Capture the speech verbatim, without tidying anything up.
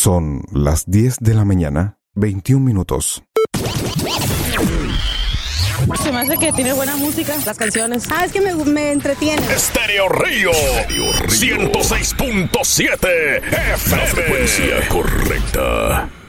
Son las diez de la mañana, veintiún minutos. Se me hace que tiene buena música, las canciones. Ah, es que me, me entretiene. Estéreo Río, ciento seis punto siete F M. La frecuencia correcta.